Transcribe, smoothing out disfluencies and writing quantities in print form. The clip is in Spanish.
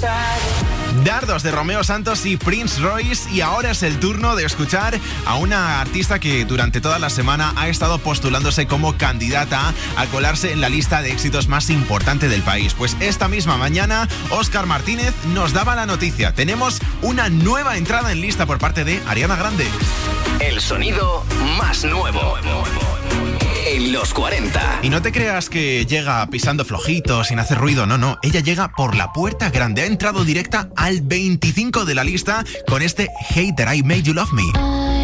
Dardos de Romeo Santos y Prince Royce, y ahora es el turno de escuchar a una artista que durante toda la semana ha estado postulándose como candidata a colarse en la lista de éxitos más importante del país. Pues esta misma mañana Óscar Martínez nos daba la noticia. Tenemos una nueva entrada en lista por parte de Ariana Grande. El sonido más nuevo en los 40. Y no te creas que llega pisando flojito, sin hacer ruido, no. Ella llega por la puerta grande. Ha entrado directa al 25 de la lista con este Hey That I Made You Love Me.